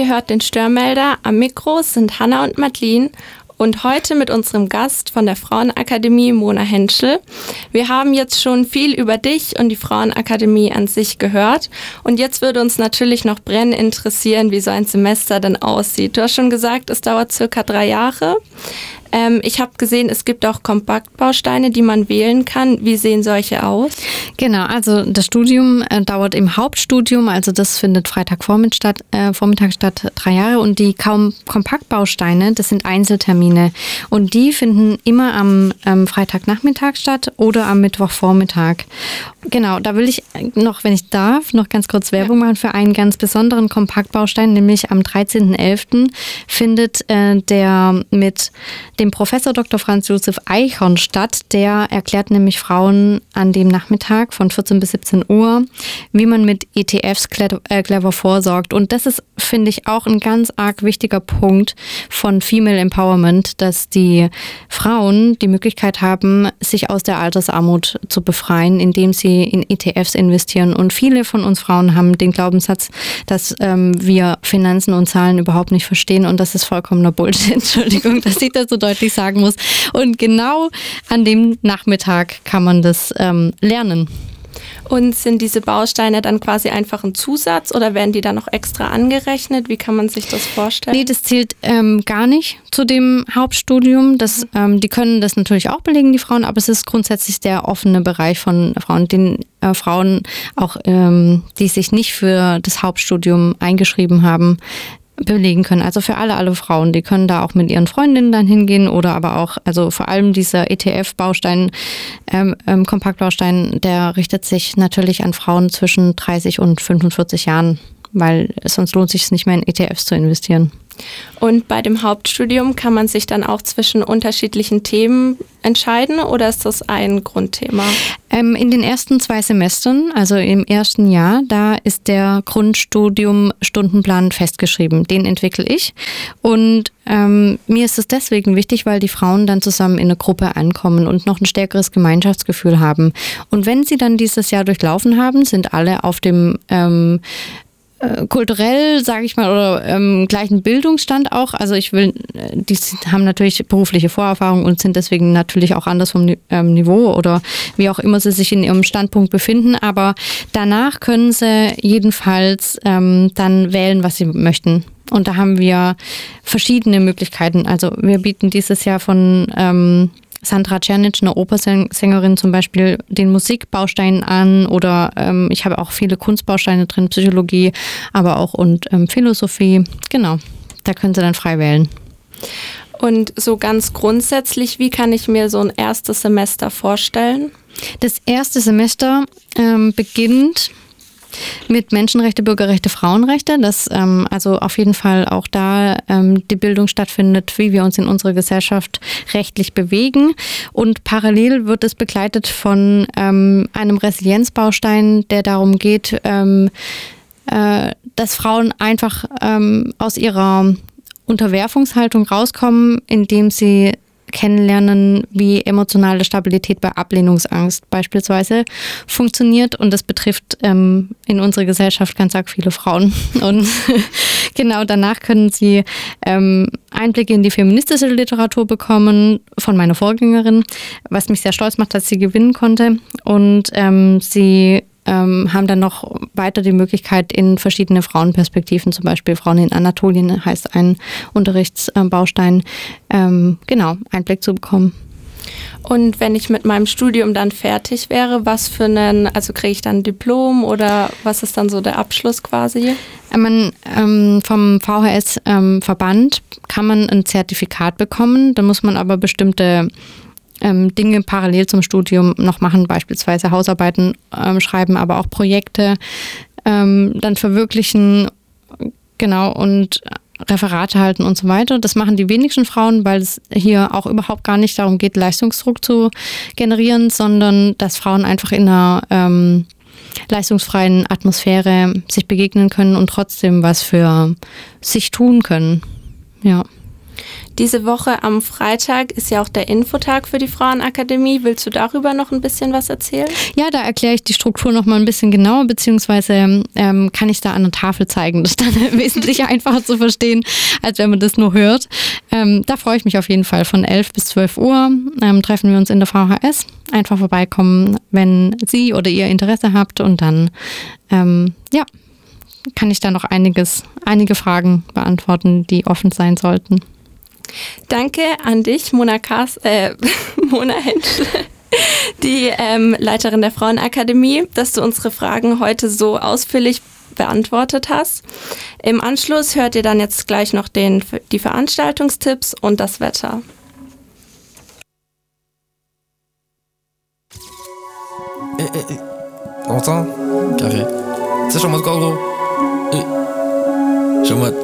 Ihr hört den Störmelder. Am Mikro sind Hanna und Madeline und heute mit unserem Gast von der Frauenakademie, Mona Henschel. Wir haben jetzt schon viel über dich und die Frauenakademie an sich gehört und jetzt würde uns natürlich noch brennend interessieren, wie so ein Semester denn aussieht. Du hast schon gesagt, es dauert circa 3 Jahre. Ich habe gesehen, es gibt auch Kompaktbausteine, die man wählen kann. Wie sehen solche aus? Genau, also das Studium dauert im Hauptstudium, also das findet Freitagvormittag statt, 3 Jahre. Und die Kompaktbausteine, das sind Einzeltermine. Und die finden immer am Freitagnachmittag statt oder am Mittwochvormittag. Genau, da will ich noch, wenn ich darf, noch ganz kurz Werbung machen für einen ganz besonderen Kompaktbaustein, nämlich am 13.11. findet der mit dem Professor Dr. Franz Josef Eichhorn statt. Der erklärt nämlich Frauen an dem Nachmittag von 14 bis 17 Uhr, wie man mit ETFs clever vorsorgt. Und das ist, finde ich, auch ein ganz arg wichtiger Punkt von Female Empowerment, dass die Frauen die Möglichkeit haben, sich aus der Altersarmut zu befreien, indem sie in ETFs investieren. Und viele von uns Frauen haben den Glaubenssatz, dass wir Finanzen und Zahlen überhaupt nicht verstehen. Und das ist vollkommener Bullshit. Entschuldigung, dass ich das so deutlich sagen muss. Und genau an dem Nachmittag kann man das lernen. Und sind diese Bausteine dann quasi einfach ein Zusatz oder werden die dann noch extra angerechnet? Wie kann man sich das vorstellen? Nee, das zählt gar nicht zu dem Hauptstudium. Die können das natürlich auch belegen, die Frauen, aber es ist grundsätzlich der offene Bereich von Frauen, den Frauen auch, die sich nicht für das Hauptstudium eingeschrieben haben, belegen können. Also für alle Frauen, die können da auch mit ihren Freundinnen dann hingehen oder aber auch, also vor allem dieser ETF-Baustein, Kompaktbaustein, der richtet sich natürlich an Frauen zwischen 30 und 45 Jahren, weil sonst lohnt sich es nicht mehr in ETFs zu investieren. Und bei dem Hauptstudium kann man sich dann auch zwischen unterschiedlichen Themen entscheiden oder ist das ein Grundthema? In den ersten 2 Semestern, also im ersten Jahr, da ist der Grundstudium-Stundenplan festgeschrieben. Den entwickle ich. Und mir ist es deswegen wichtig, weil die Frauen dann zusammen in eine Gruppe ankommen und noch ein stärkeres Gemeinschaftsgefühl haben. Und wenn sie dann dieses Jahr durchlaufen haben, sind alle auf dem kulturell, sage ich mal, oder gleichen Bildungsstand auch. Also die haben natürlich berufliche Vorerfahrung und sind deswegen natürlich auch anders vom Niveau oder wie auch immer sie sich in ihrem Standpunkt befinden. Aber danach können sie jedenfalls dann wählen, was sie möchten. Und da haben wir verschiedene Möglichkeiten. Also wir bieten dieses Jahr von Sandra Czernic, eine Opersängerin zum Beispiel, den Musikbaustein an oder ich habe auch viele Kunstbausteine drin, Psychologie, aber auch und Philosophie. Genau, da können Sie dann frei wählen. Und so ganz grundsätzlich, wie kann ich mir so ein erstes Semester vorstellen? Das erste Semester beginnt mit Menschenrechte, Bürgerrechte, Frauenrechte, dass also auf jeden Fall auch da die Bildung stattfindet, wie wir uns in unserer Gesellschaft rechtlich bewegen. Und parallel wird es begleitet von einem Resilienzbaustein, der darum geht, dass Frauen einfach aus ihrer Unterwerfungshaltung rauskommen, indem sie kennenlernen, wie emotionale Stabilität bei Ablehnungsangst beispielsweise funktioniert. Und das betrifft in unserer Gesellschaft ganz arg viele Frauen. Und genau danach können sie Einblicke in die feministische Literatur bekommen von meiner Vorgängerin, was mich sehr stolz macht, dass sie gewinnen konnte. Und sie haben dann noch weiter die Möglichkeit, in verschiedene Frauenperspektiven, zum Beispiel Frauen in Anatolien heißt ein Unterrichtsbaustein, Einblick zu bekommen. Und wenn ich mit meinem Studium dann fertig wäre, also kriege ich dann ein Diplom oder was ist dann so der Abschluss quasi? Vom VHS-Verband kann man ein Zertifikat bekommen, da muss man aber bestimmte Dinge parallel zum Studium noch machen, beispielsweise Hausarbeiten schreiben, aber auch Projekte dann verwirklichen, genau, und Referate halten und so weiter. Das machen die wenigsten Frauen, weil es hier auch überhaupt gar nicht darum geht, Leistungsdruck zu generieren, sondern dass Frauen einfach in einer leistungsfreien Atmosphäre sich begegnen können und trotzdem was für sich tun können. Ja. Diese Woche am Freitag ist ja auch der Infotag für die Frauenakademie. Willst du darüber noch ein bisschen was erzählen? Ja, da erkläre ich die Struktur noch mal ein bisschen genauer, beziehungsweise kann ich da an der Tafel zeigen. Das ist dann wesentlich einfacher zu verstehen, als wenn man das nur hört. Da freue ich mich auf jeden Fall. Von 11 bis 12 Uhr treffen wir uns in der VHS. Einfach vorbeikommen, wenn Sie oder ihr Interesse habt, und dann kann ich da noch einige Fragen beantworten, die offen sein sollten. Danke an dich, Mona Henschel, die Leiterin der Frauenakademie, dass du unsere Fragen heute so ausführlich beantwortet hast. Im Anschluss hört ihr dann jetzt gleich noch die Veranstaltungstipps und das Wetter. T'entends? Carré. Ça, je suis en mode quoi, gros? Je suis en mode...